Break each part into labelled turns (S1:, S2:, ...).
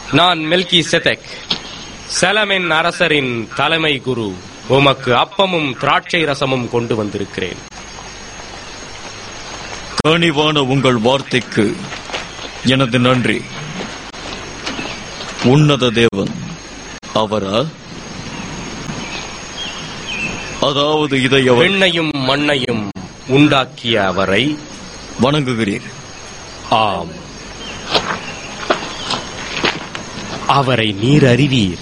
S1: நான் மெல்கிசெதேக், செலமின் அரசரின் தலைமை குரு. உமக்கு அப்பமும் திராட்சை ரசமும் கொண்டு வந்திருக்கிறேன்.
S2: கனிவான உங்கள் வார்த்தைக்கு எனது நன்றி. உன்னத தேவன் அவரா? அதாவது இதை
S1: விண்ணையும் மண்ணையும் உண்டாக்கிய அவரை
S2: வணங்குகிறீர்.
S1: ஆம், அவரை நீர் அறிவீர்.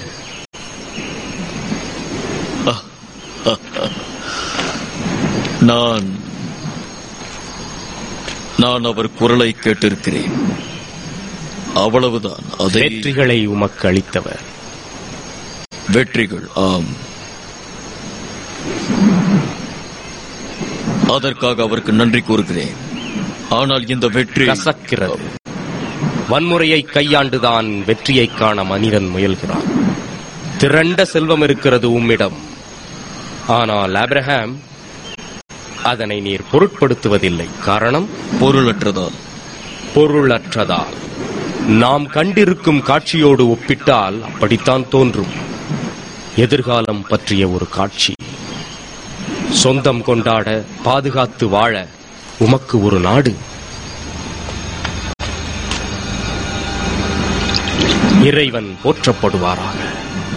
S2: நான் அவர் குரலை கேட்டிருக்கிறேன், அவ்வளவுதான்.
S1: வெற்றிகளை உமக்கு அளித்தவர்.
S2: வெற்றிகள், ஆம். அதற்காக அவருக்கு நன்றி கூறுகிறேன். ஆனால் இந்த வெற்றி
S1: கசக்கிறது. வன்முறையை கையாண்டுதான் வெற்றியை காண மனிதன் முயல்கிறான். திரண்ட செல்வம் இருக்கிறது உம்மிடம். ஆனால் ஆபிரகாம், அதனை நீர் பொருட்படுத்துவதில்லை. காரணம் பொருளற்றதால். நாம் கண்டிருக்கும் காட்சியோடு ஒப்பிட்டால் அப்படித்தான் தோன்றும். எதிர்காலம் பற்றிய ஒரு காட்சி. சொந்தம் கொண்டாட, பாதுகாத்து வாழ உமக்கு ஒரு நாடு. இறைவன் போற்றப்படுவாராக.